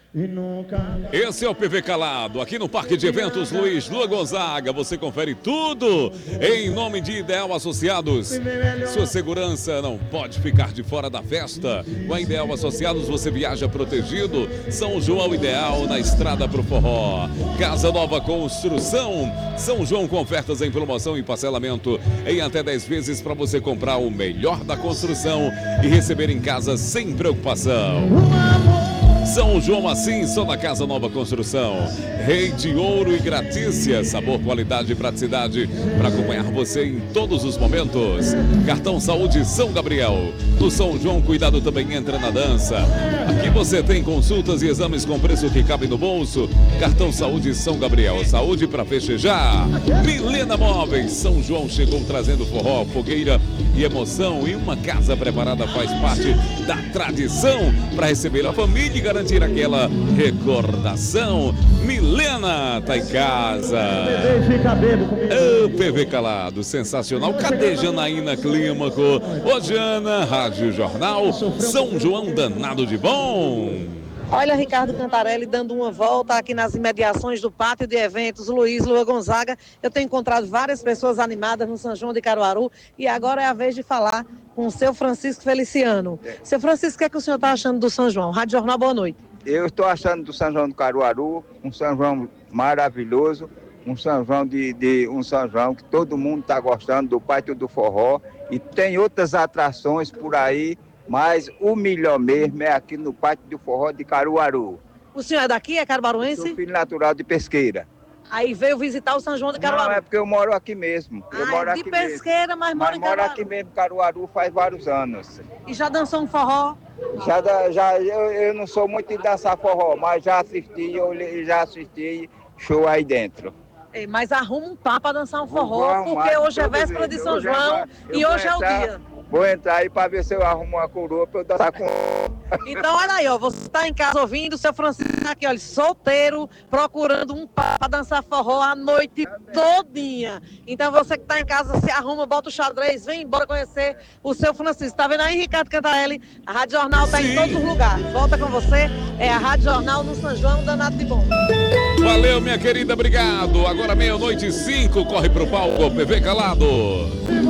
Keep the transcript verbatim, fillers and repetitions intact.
E nunca... Esse é o P V Calado, aqui no Parque de Eventos Luiz Lua Gonzaga. Você confere tudo em nome de Ideal Associados. Sua segurança não pode ficar de fora da festa. Com a Ideal Associados você viaja protegido. São João Ideal, na estrada pro forró. Casa Nova Construção. São João com ofertas em promoção e parcelamento em até dez vezes para você comprar o melhor da construção e receber em casa sem preocupação. São João assim, só na Casa Nova Construção. Rei de ouro e gratícia, sabor, qualidade e praticidade para acompanhar você em todos os momentos. Cartão Saúde São Gabriel. No São João, cuidado também entra na dança. Aqui você tem consultas e exames com preço que cabe no bolso. Cartão Saúde São Gabriel. Saúde para festejar. Milena Móveis. São João chegou trazendo forró, fogueira e emoção. E uma casa preparada faz parte da tradição para receber a família e garantir aquela recordação. Milena tá em casa. Ô, P V Calado, sensacional. Cadê Janaína Clímaco? Ô, Jana, Rádio Jornal, São João danado de bom. Olha, Ricardo Cantarelli dando uma volta aqui nas imediações do Pátio de Eventos Luiz Lua Gonzaga. Eu tenho encontrado várias pessoas animadas no São João de Caruaru e agora é a vez de falar com o seu Francisco Feliciano. Seu Francisco, o que é que o senhor está achando do São João? Rádio Jornal, boa noite. Eu estou achando do São João de Caruaru um São João maravilhoso, um São João de, de um São João que todo mundo está gostando do Pátio do Forró e tem outras atrações por aí. Mas o melhor mesmo é aqui no Pátio do Forró de Caruaru. O senhor é daqui, é caruaruense? Sou filho natural de Pesqueira. Aí veio visitar o São João de Caruaru? Não, é porque eu moro aqui mesmo. Eu ah, moro é de aqui Pesqueira, mesmo. mas mora mas em moro Caruaru. aqui mesmo, Caruaru, faz vários anos. E já dançou um forró? Já, já eu, eu não sou muito de dançar forró, mas já assisti, eu já assisti show aí dentro. Ei, mas arruma um pá para dançar um forró, Vou porque arrumar, hoje é véspera de São hoje João é, e hoje é o entrar, dia. Vou entrar aí para ver se eu arrumo uma coroa para eu dançar com... Então, olha aí, ó, você está em casa ouvindo, o seu Francisco tá aqui, olha, solteiro, procurando um pá para dançar forró a noite todinha. Então, você que está em casa, se arruma, bota o xadrez, vem embora conhecer o seu Francisco. Tá vendo aí, Ricardo Cantarelli? A Rádio Jornal está em todos os lugares. Volta com você, é a Rádio Jornal no São João, danado de bom. Valeu, minha querida, obrigado. Agora meia-noite e cinco, corre pro palco, P V Calado.